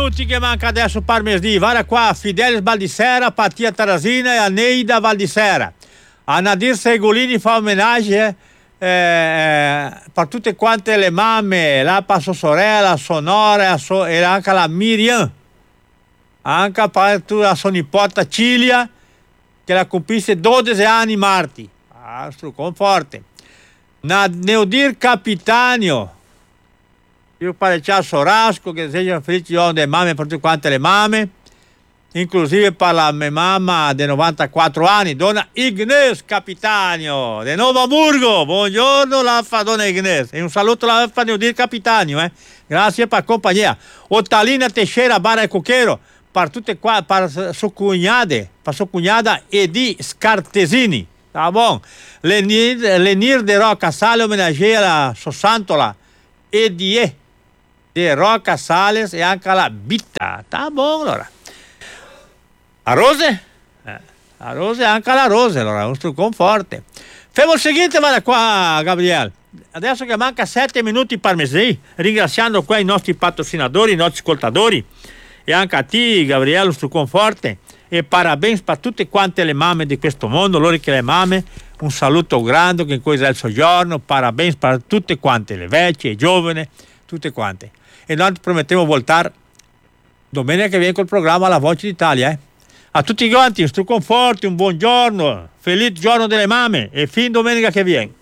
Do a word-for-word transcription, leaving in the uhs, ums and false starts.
minuti che manca adesso parmesdì. Vara qua Fidelis Valdisera, Patia Tarazina e a Neida Valdisera. A Nadir Segolini fa omenagem eh, per tutte quante le mamme, la per sua sorella, Sonora so, e anche la Miriam, anche per la sua nipota Cilia che la compisse dodici anni marti. Ah, conforte. Na Neudir Capitanio, io parecchia Sorasco che sejam felici onde mamme per tutte quante le mamme, inclusive per la mia mamma di novantaquattro anni, donna Ignes Capitanio di Novo Hamburgo. Buongiorno la fa donna Ignes e un saluto la fa Neudir Capitanio, eh. Grazie per la compagnia. Otalina Teixeira Barra e Coqueiro, per tutte qua, per sua cugnade, per sua cugnada Edi Scartesini. Tá bom? Lenir, Lenir de Roca Salles omaggea la Sossantola Edie de Roca Salles e anche la Bitta. Tá bom, allora. A Rose? Eh, a Rose e anche la Rose, allora, un truccone forte. Femo il seguente, vada qua, Gabriele. Adesso che manca sette minuti per mesi, ringraziando qua i nostri patrocinatori, i nostri ascoltatori, e anche a te, Gabriele, un truccone forte. E parabéns per tutte quante le mamme di questo mondo, loro che le mamme, un saluto grande che in questo è il soggiorno, parabéns per tutte quante le vecchie, giovani, tutte quante. E noi promettiamo voltare domenica che viene col programma La Voce d'Italia, eh. A tutti quanti un truccone forte, un buongiorno, felice giorno delle mamme e fin domenica che viene.